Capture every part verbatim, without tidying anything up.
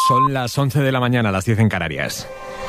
Son las once de la mañana, las diez en Canarias.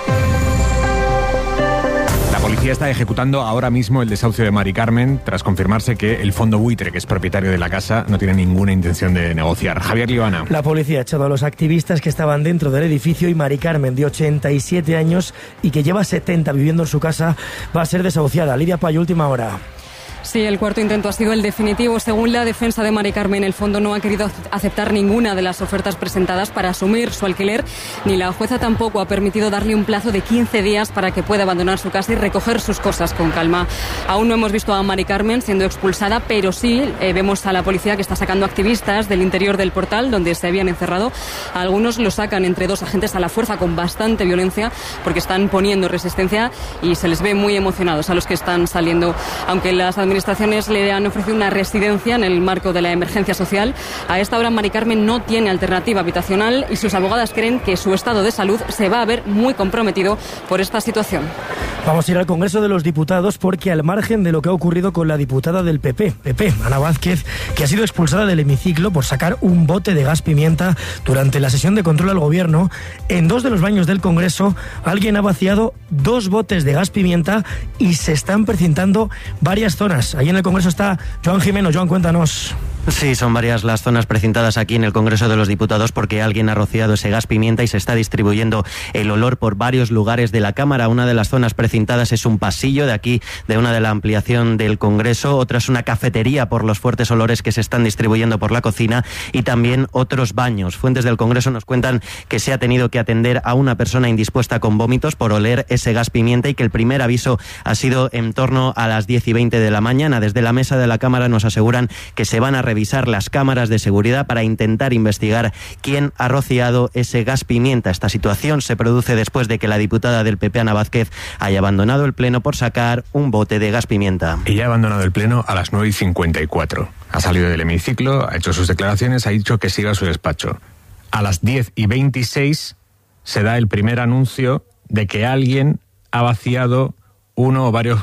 La policía está ejecutando ahora mismo el desahucio de Mari Carmen tras confirmarse que el fondo buitre, que es propietario de la casa, no tiene ninguna intención de negociar. Javier Liobana. La policía ha echado a los activistas que estaban dentro del edificio y Mari Carmen, de ochenta y siete años y que lleva setenta viviendo en su casa, va a ser desahuciada. Lidia Payo, última hora. Sí, el cuarto intento ha sido el definitivo. Según la defensa de Mari Carmen, el fondo no ha querido aceptar ninguna de las ofertas presentadas para asumir su alquiler, ni la jueza tampoco ha permitido darle un plazo de quince días para que pueda abandonar su casa y recoger sus cosas con calma. Aún no hemos visto a Mari Carmen siendo expulsada, pero sí eh, vemos a la policía que está sacando activistas del interior del portal donde se habían encerrado. Algunos lo sacan entre dos agentes a la fuerza con bastante violencia porque están poniendo resistencia y se les ve muy emocionados a los que están saliendo. Aunque las administraciones le han ofrecido una residencia en el marco de la emergencia social, a esta hora Mari Carmen no tiene alternativa habitacional y sus abogadas creen que su estado de salud se va a ver muy comprometido por esta situación. Vamos a ir al Congreso de los Diputados porque, al margen de lo que ha ocurrido con la diputada del P P, P P, Ana Vázquez, que ha sido expulsada del hemiciclo por sacar un bote de gas pimienta durante la sesión de control al gobierno, en dos de los baños del Congreso alguien ha vaciado dos botes de gas pimienta y se están precintando varias zonas. Ahí en el Congreso está Joan Jimeno. Joan, cuéntanos. Sí, son varias las zonas precintadas aquí en el Congreso de los Diputados porque alguien ha rociado ese gas pimienta y se está distribuyendo el olor por varios lugares de la Cámara. Una de las zonas precintadas es un pasillo de aquí, de una de la ampliación del Congreso. Otra es una cafetería por los fuertes olores que se están distribuyendo por la cocina y también otros baños. Fuentes del Congreso nos cuentan que se ha tenido que atender a una persona indispuesta con vómitos por oler ese gas pimienta y que el primer aviso ha sido en torno a las diez y veinte de la mañana. Desde la mesa de la Cámara nos aseguran que se van a revisar las cámaras de seguridad para intentar investigar quién ha rociado ese gas pimienta. Esta situación se produce después de que la diputada del P P, Ana Vázquez, haya abandonado el Pleno por sacar un bote de gas pimienta. Ella ha abandonado el Pleno a las nueve y cincuenta y cuatro. Ha salido del hemiciclo, ha hecho sus declaraciones, ha dicho que siga a su despacho. A las diez y veintiséis se da el primer anuncio de que alguien ha vaciado uno o varios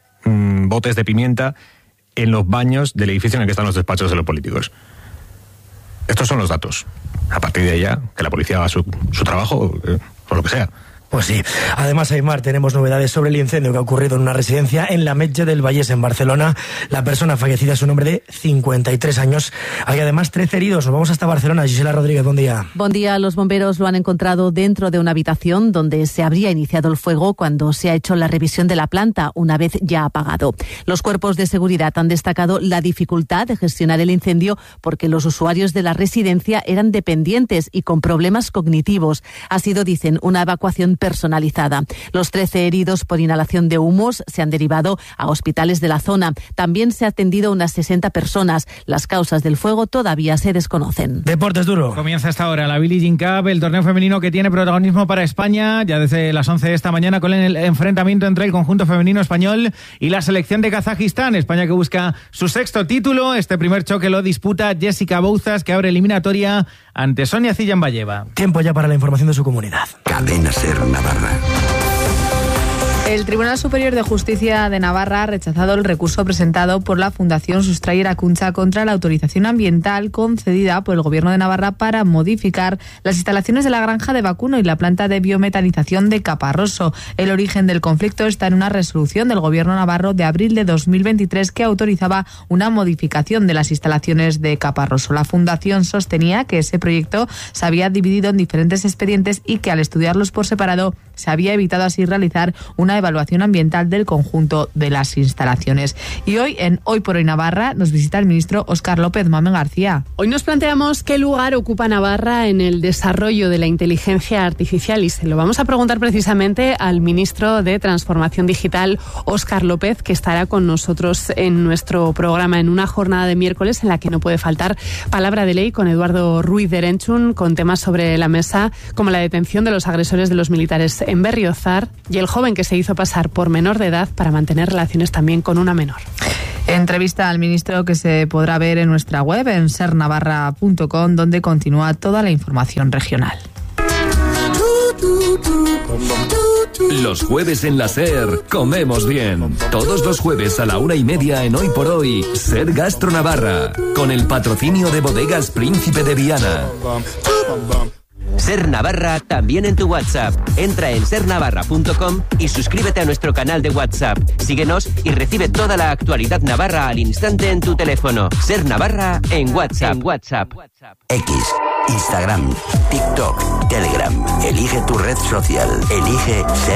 mmm, botes de pimienta en los baños del edificio en el que están los despachos de los políticos. Estos son los datos. A partir de allá, que la policía haga su, su trabajo, eh, o lo que sea. Pues sí. Además, Aymar, tenemos novedades sobre el incendio que ha ocurrido en una residencia en la Metge del Vallès, en Barcelona. La persona fallecida es un hombre de cincuenta y tres años. Hay además trece heridos. Nos vamos hasta Barcelona. Gisela Rodríguez, buen día. Buen día. Los bomberos lo han encontrado dentro de una habitación donde se habría iniciado el fuego cuando se ha hecho la revisión de la planta, una vez ya apagado. Los cuerpos de seguridad han destacado la dificultad de gestionar el incendio porque los usuarios de la residencia eran dependientes y con problemas cognitivos. Ha sido, dicen, una evacuación personalizada. Los trece heridos por inhalación de humos se han derivado a hospitales de la zona. También se ha atendido a unas sesenta personas. Las causas del fuego todavía se desconocen. Deportes duro. Comienza hasta ahora la Billie Jean Cup, el torneo femenino que tiene protagonismo para España, ya desde las once de esta mañana con el enfrentamiento entre el conjunto femenino español y la selección de Kazajistán. España que busca su sexto título. Este primer choque lo disputa Jessica Bouzas, que abre eliminatoria ante Sonia Zillambayeva. Tiempo ya para la información de su comunidad. Cadena Ser Navarra. El Tribunal Superior de Justicia de Navarra ha rechazado el recurso presentado por la Fundación Sustrayer Acuntza contra la autorización ambiental concedida por el Gobierno de Navarra para modificar las instalaciones de la granja de vacuno y la planta de biometanización de Caparroso. El origen del conflicto está en una resolución del Gobierno navarro de abril de dos mil veintitrés que autorizaba una modificación de las instalaciones de Caparroso. La Fundación sostenía que ese proyecto se había dividido en diferentes expedientes y que al estudiarlos por separado se había evitado así realizar una evaluación ambiental del conjunto de las instalaciones. Y hoy, en Hoy por Hoy Navarra, nos visita el ministro Óscar López Mamen García. Hoy nos planteamos qué lugar ocupa Navarra en el desarrollo de la inteligencia artificial y se lo vamos a preguntar precisamente al ministro de Transformación Digital, Óscar López, que estará con nosotros en nuestro programa en una jornada de miércoles en la que no puede faltar palabra de ley con Eduardo Ruiz de Erenchun, con temas sobre la mesa como la detención de los agresores de los militares en Berriozar y el joven que se hizo pasar por menor de edad para mantener relaciones también con una menor. Entrevista al ministro que se podrá ver en nuestra web, en ser navarra punto com, donde continúa toda la información regional. Los jueves en la SER comemos bien. Todos los jueves a la una y media en Hoy por Hoy, SER Gastro Navarra, con el patrocinio de Bodegas Príncipe de Viana. Ser Navarra también en tu WhatsApp. Entra en ser navarra punto com y suscríbete a nuestro canal de WhatsApp. Síguenos y recibe toda la actualidad navarra al instante en tu teléfono. Ser Navarra en WhatsApp. En WhatsApp. X, Instagram, TikTok, Telegram. Elige tu red social. Elige Ser